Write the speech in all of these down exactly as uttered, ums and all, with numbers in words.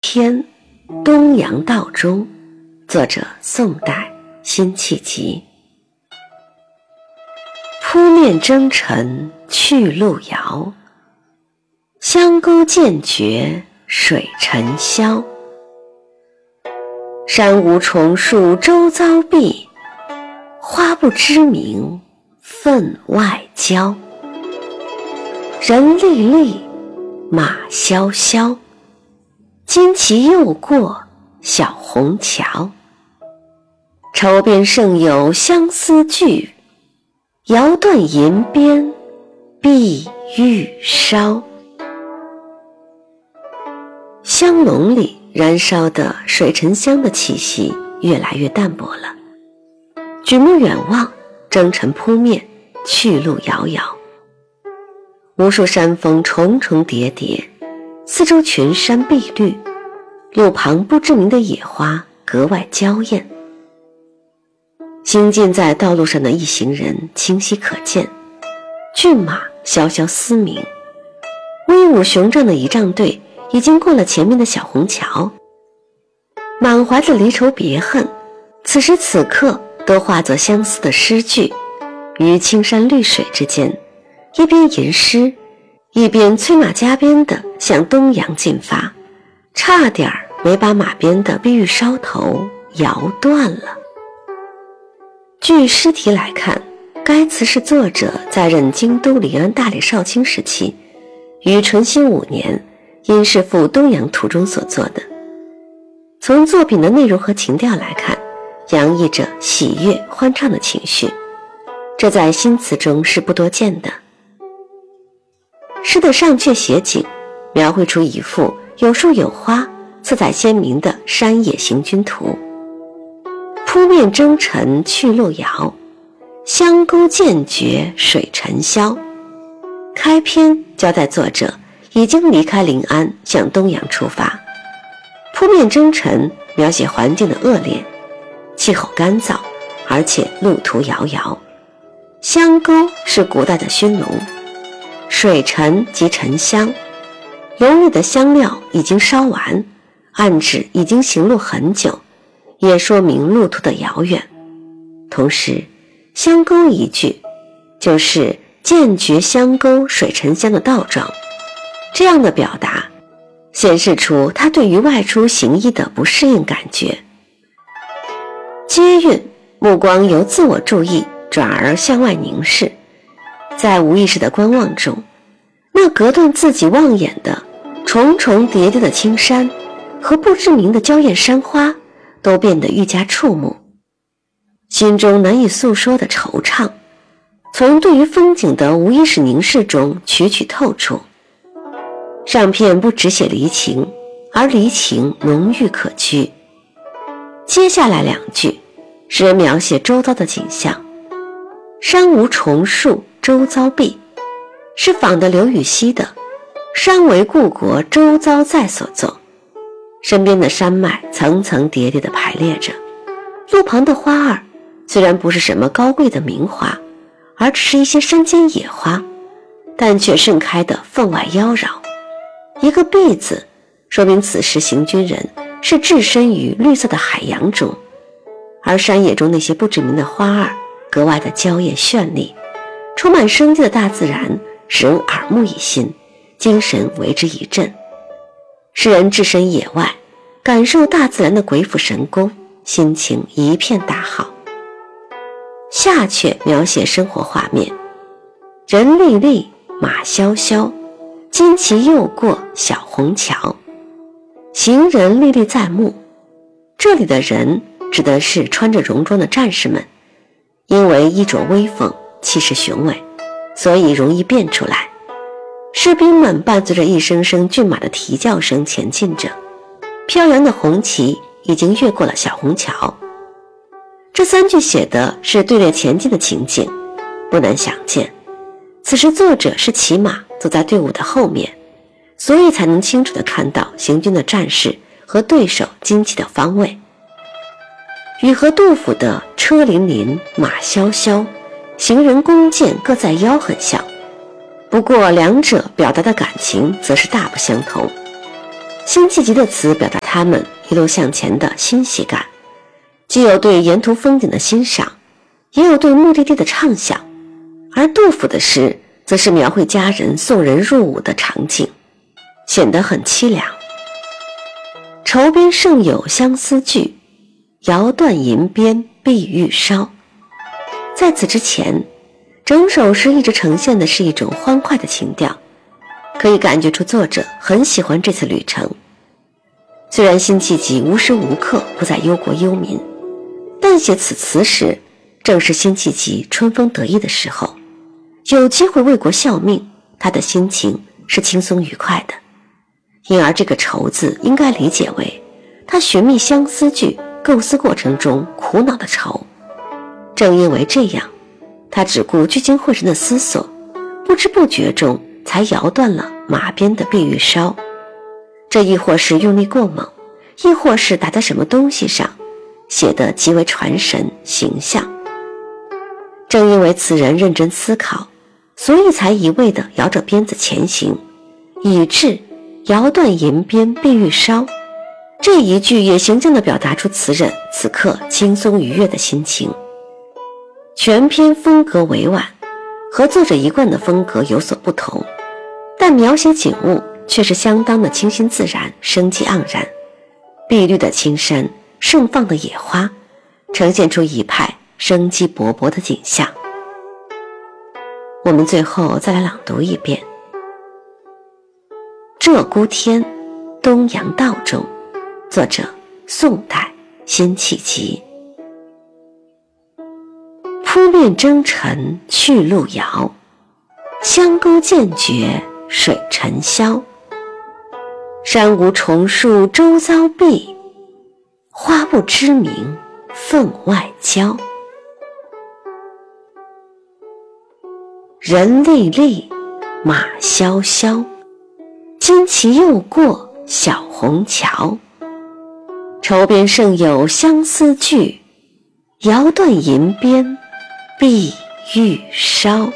篇《东阳道中》，作者宋代辛弃疾。扑面征尘去路遥，乡沟渐绝水沉霄。山无重树周遭碧，花不知名分外娇。人历历马萧萧，旌旗又过小虹桥。愁边胜有相思剧，遥断银边碧玉烧。香笼里燃烧的水沉香的气息越来越淡薄了。举目远望，征尘扑面，去路遥遥。无数山峰重重叠叠，四周群山碧绿，路旁不知名的野花格外娇艳。行进在道路上的一行人清晰可见，骏马萧萧嘶鸣，威武雄壮的仪仗队已经过了前面的小虹桥。满怀着离愁别恨，此时此刻都化作相思的诗句，于青山绿水之间，一边吟诗，一边催马加鞭地向东阳进发，差点没把马鞭的碧玉梢头摇断了。据诗题来看，该词是作者在任京都礼安大理少卿时期，于淳熙五年因是赴东阳途中所作的。从作品的内容和情调来看，洋溢着喜悦欢畅的情绪，这在新词中是不多见的。诗的上阙写景，描绘出一幅有树有花、色彩鲜明的山野行军图。扑面征尘去路遥，乡沟渐绝水沉霄。开篇交代作者已经离开临安，向东阳出发。扑面征尘描写环境的恶劣，气候干燥，而且路途遥遥。乡沟是古代的熏笼，水沉即沉香，笼里的香料已经烧完，暗指已经行路很久，也说明路途的遥远。同时，乡沟一句就是渐绝乡沟水沉香的倒装，这样的表达显示出他对于外出行医的不适应感觉。接韵，目光由自我注意转而向外凝视，在无意识的观望中，那隔断自己望眼的重重叠叠的青山和不知名的娇艳山花都变得愈加触目，心中难以诉说的惆怅从对于风景的无意识凝视中曲曲透出。上片不只写离情，而离情浓郁可掬。接下来两句是描写周遭的景象，山无重树周遭碧，是仿的刘禹锡的山为故国周遭在所作。身边的山脉层层叠叠地排列着，路旁的花儿虽然不是什么高贵的名花，而只是一些山间野花，但却盛开得分外妖娆。一个碧字说明此时行军人是置身于绿色的海洋中，而山野中那些不知名的花儿格外的娇艳绚丽，充满生机的大自然使人耳目一新，精神为之一振。诗人置身野外，感受大自然的鬼斧神工，心情一片大好。下阙描写生活画面，人历历马萧萧，旌旗又过小虹桥。行人历历在目，这里的人指的是穿着戎装的战士们，因为衣着威风，气势雄伟，所以容易辨出来。士兵们伴随着一声声骏马的啼叫声前进着，飘扬的红旗已经越过了小虹桥。这三句写的是队列前进的情景，不难想见，此时作者是骑马走在队伍的后面，所以才能清楚地看到行军的战士和对手旌旗的方位。与和杜甫的车辚辚马萧萧，行人弓箭各在腰很像，不过两者表达的感情则是大不相同。 辛弃疾的词表达他们一路向前的欣喜感，既有对沿途风景的欣赏，也有对目的地的畅想，而杜甫的诗则是描绘佳人送人入伍的场景，显得很凄凉。愁边胜有相思句，遥断银边碧玉烧。在此之前，整首诗一直呈现的是一种欢快的情调，可以感觉出作者很喜欢这次旅程。虽然辛弃疾无时无刻不在忧国忧民，但写此词时正是辛弃疾春风得意的时候，有机会为国效命，他的心情是轻松愉快的。因而这个愁字应该理解为他寻觅相思句构思过程中苦恼的愁。正因为这样，他只顾聚精会神的思索，不知不觉中才摇断了马鞭的碧玉烧。这亦或是用力过猛，亦或是打在什么东西上，写得极为传神形象。正因为词人认真思考，所以才一味地摇着鞭子前行，以致遥断银边碧玉烧。这一句也形象地表达出词人此刻轻松愉悦的心情。全篇风格委婉，和作者一贯的风格有所不同，但描写景物却是相当的清新自然，生机盎然。碧绿的青山，盛放的野花，呈现出一派生机勃勃的景象。我们最后再来朗读一遍。鹧鸪天，东阳道中，作者宋代辛弃疾。扑面征尘去路遥，香钩渐绝水沉霄。山无重树周遭碧，花不知名分外娇。人历历，马萧萧，旌旗又过小虹桥。愁边胜有相思句，遥断银边碧玉烧。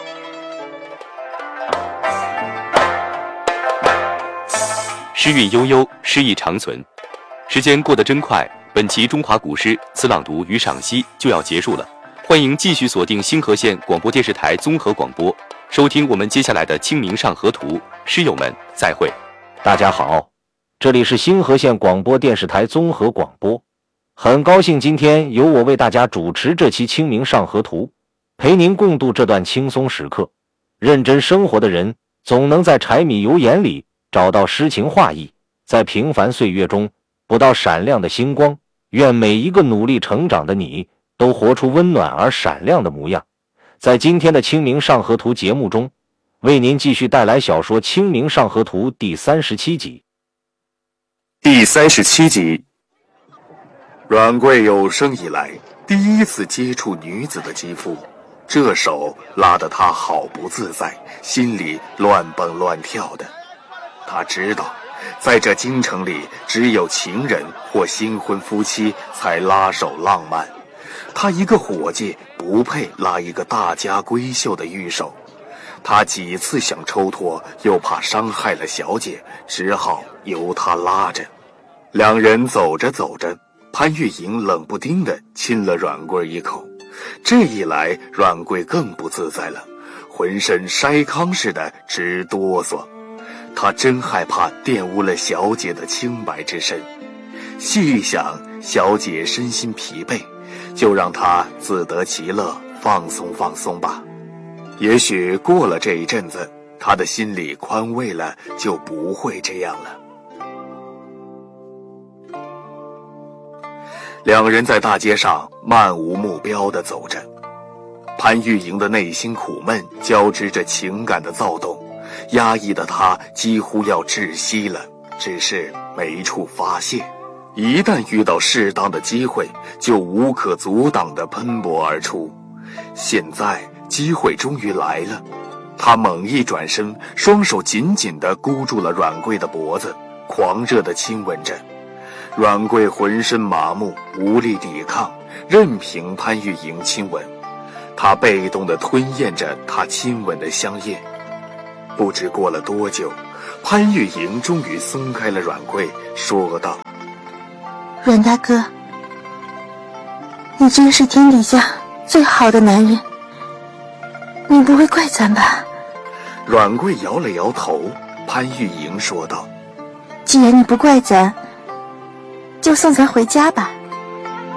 诗韵悠悠，诗意长存。时间过得真快，本期中华古诗词朗读与赏析就要结束了。欢迎继续锁定星河县广播电视台综合广播，收听我们接下来的《清明上河图》。诗友们，再会。 大家好，这里是星河县广播电视台综合广播，很高兴今天由我为大家主持这期《清明上河图》，陪您共度这段轻松时刻。认真生活的人，总能在柴米油盐里找到诗情画意，在平凡岁月中捕到闪亮的星光。愿每一个努力成长的你，都活出温暖而闪亮的模样。在今天的《清明上河图》节目中，为您继续带来小说《清明上河图》第三十七集。 第三十七集，阮贵有生以来第一次接触女子的肌肤，这手拉得他好不自在，心里乱蹦乱跳的。他知道在这京城里，只有情人或新婚夫妻才拉手浪漫，他一个伙计不配拉一个大家闺秀的玉手。他几次想抽脱，又怕伤害了小姐，只好由他拉着。两人走着走着，潘玉莹冷不丁地亲了阮贵一口。这一来，阮贵更不自在了，浑身筛糠似的直哆嗦。他真害怕玷污了小姐的清白之身。细一想，小姐身心疲惫，就让她自得其乐，放松放松吧。也许过了这一阵子，他的心里宽慰了，就不会这样了。两人在大街上漫无目标地走着，潘玉莹的内心苦闷交织着情感的躁动，压抑的他几乎要窒息了，只是没处发泄。一旦遇到适当的机会，就无可阻挡地喷薄而出。现在机会终于来了，他猛一转身，双手紧紧地箍住了阮贵的脖子，狂热地亲吻着。阮贵浑身麻木，无力抵抗，任凭潘玉莹亲吻。他被动地吞咽着他亲吻的香液。不知过了多久， 潘玉莹终于松开了阮贵，说道： 阮大哥，你真是天底下最好的男人，你不会怪咱吧？ 阮贵摇了摇头。潘玉莹说道： 既然你不怪咱，就送咱回家吧。